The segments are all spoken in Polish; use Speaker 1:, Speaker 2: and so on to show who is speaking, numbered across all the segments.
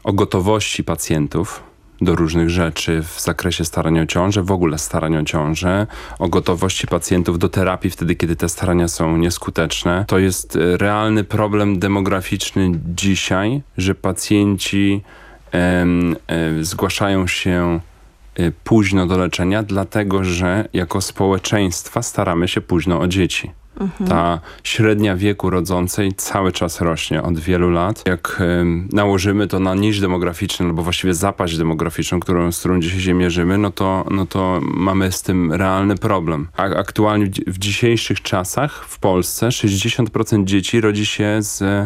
Speaker 1: o gotowości pacjentów do różnych rzeczy w zakresie starania o ciążę, w ogóle starania o ciążę, o gotowości pacjentów do terapii wtedy, kiedy te starania są nieskuteczne. To jest realny problem demograficzny dzisiaj, że pacjenci zgłaszają się późno do leczenia, dlatego że jako społeczeństwa staramy się późno o dzieci. Ta średnia wieku rodzącej cały czas rośnie od wielu lat. Jak nałożymy to na niż demograficzny, albo właściwie zapaść demograficzną, z którą dzisiaj się mierzymy, no to mamy z tym realny problem. A aktualnie w dzisiejszych czasach w Polsce 60% dzieci rodzi się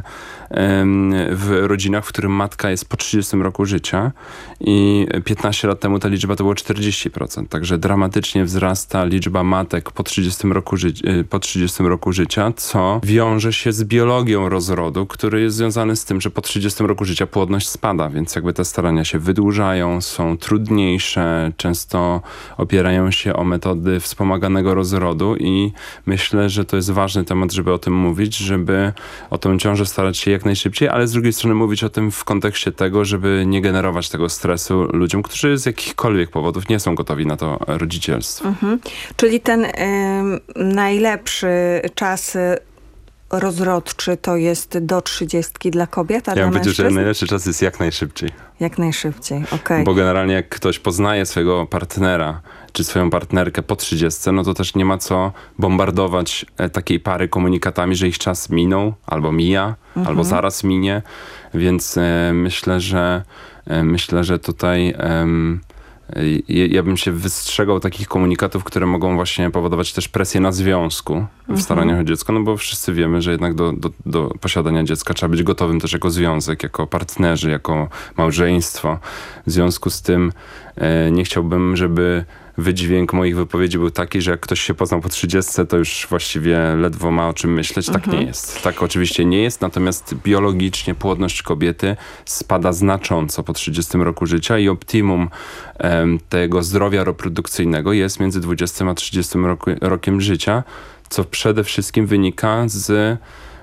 Speaker 1: w rodzinach, w którym matka jest po 30 roku życia i 15 lat temu ta liczba to było 40%. Także dramatycznie wzrasta liczba matek po 30 roku życia, co wiąże się z biologią rozrodu, który jest związany z tym, że po 30 roku życia płodność spada, więc jakby te starania się wydłużają, są trudniejsze, często opierają się o metody wspomaganego rozrodu i myślę, że to jest ważny temat, żeby o tym mówić, żeby o tę ciążę starać się jak najszybciej, ale z drugiej strony mówić o tym w kontekście tego, żeby nie generować tego stresu ludziom, którzy z jakichkolwiek powodów nie są gotowi na to rodzicielstwo.
Speaker 2: Czyli ten najlepszy czas rozrodczy to jest do 30 dla kobiet, a
Speaker 1: ja
Speaker 2: dla
Speaker 1: bym powiedział, że
Speaker 2: mężczyzn?
Speaker 1: najlepszy czas jest jak najszybciej.
Speaker 2: Jak najszybciej, okej.
Speaker 1: Bo generalnie jak ktoś poznaje swojego partnera czy swoją partnerkę po 30, no to też nie ma co bombardować takiej pary komunikatami, że ich czas minął, albo mija, albo zaraz minie. Więc myślę, że tutaj ja bym się wystrzegał takich komunikatów, które mogą właśnie powodować też presję na związku w staraniach o dziecko, no bo wszyscy wiemy, że jednak do posiadania dziecka trzeba być gotowym też jako związek, jako partnerzy, jako małżeństwo. W związku z tym nie chciałbym, żeby wydźwięk moich wypowiedzi był taki, że jak ktoś się poznał po 30, to już właściwie ledwo ma o czym myśleć. Tak nie jest. Tak oczywiście nie jest, natomiast biologicznie płodność kobiety spada znacząco po 30 roku życia i optimum tego zdrowia reprodukcyjnego jest między 20 a 30 rokiem życia, co przede wszystkim wynika z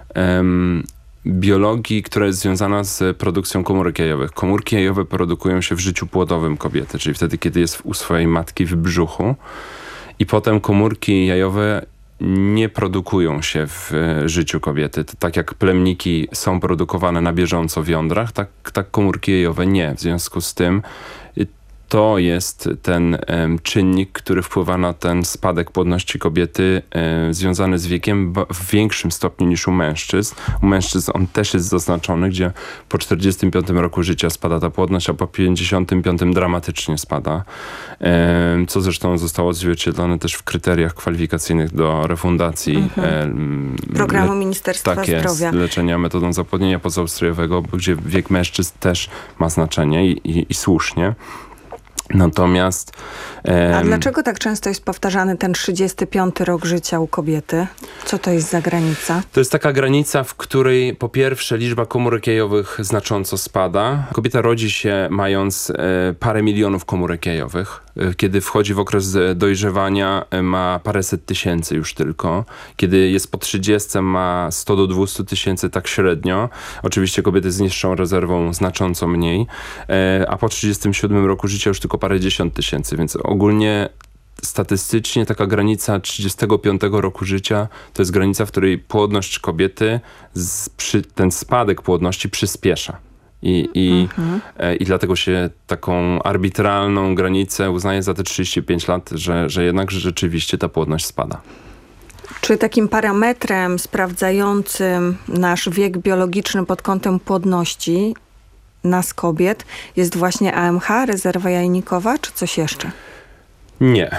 Speaker 1: biologii, która jest związana z produkcją komórek jajowych. Komórki jajowe produkują się w życiu płodowym kobiety, czyli wtedy, kiedy jest u swojej matki w brzuchu i potem komórki jajowe nie produkują się w życiu kobiety. To tak jak plemniki są produkowane na bieżąco w jądrach, tak komórki jajowe nie. W związku z tym to jest ten czynnik, który wpływa na ten spadek płodności kobiety związany z wiekiem w większym stopniu niż u mężczyzn. U mężczyzn on też jest zaznaczony, gdzie po 45 roku życia spada ta płodność, a po 55 dramatycznie spada. Co zresztą zostało odzwierciedlone też w kryteriach kwalifikacyjnych do refundacji
Speaker 2: programu Ministerstwa Zdrowia.
Speaker 1: Leczenia metodą zapłodnienia pozaustrojowego, gdzie wiek mężczyzn też ma znaczenie i słusznie. Natomiast...
Speaker 2: A dlaczego tak często jest powtarzany ten 35 rok życia u kobiety? Co to jest za granica?
Speaker 1: To jest taka granica, w której po pierwsze liczba komórek jajowych znacząco spada. Kobieta rodzi się mając parę milionów komórek jajowych. Kiedy wchodzi w okres dojrzewania, ma paręset tysięcy już tylko. Kiedy jest po 30, ma 100 do 200 tysięcy tak średnio. Oczywiście kobiety z niższą rezerwą znacząco mniej. A po 37 roku życia już tylko parędziesiąt tysięcy, więc ogólnie statystycznie taka granica 35 roku życia to jest granica, w której płodność kobiety, ten spadek płodności przyspiesza. I dlatego się taką arbitralną granicę uznaje za te 35 lat, że jednak rzeczywiście ta płodność spada.
Speaker 2: Czy takim parametrem sprawdzającym nasz wiek biologiczny pod kątem płodności nas kobiet jest właśnie AMH, rezerwa jajnikowa, czy coś jeszcze?
Speaker 1: Nie.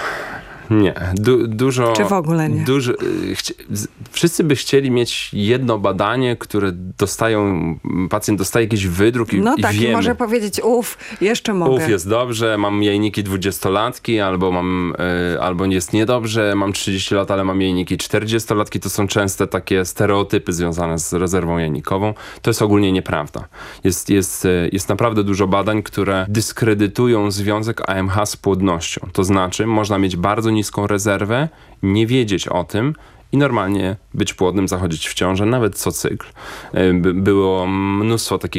Speaker 1: Dużo...
Speaker 2: Czy w ogóle nie?
Speaker 1: Wszyscy by chcieli mieć jedno badanie, które pacjent dostaje jakiś wydruk i
Speaker 2: tak,
Speaker 1: wiemy.
Speaker 2: I może powiedzieć, jeszcze mogę.
Speaker 1: Jest dobrze, mam jajniki 20-latki, albo jest niedobrze, mam 30 lat, ale mam jajniki 40-latki. To są częste takie stereotypy związane z rezerwą jajnikową. To jest ogólnie nieprawda. Jest naprawdę dużo badań, które dyskredytują związek AMH z płodnością. To znaczy, można mieć bardzo niską rezerwę, nie wiedzieć o tym i normalnie być płodnym, zachodzić w ciążę, nawet co cykl. Było mnóstwo takich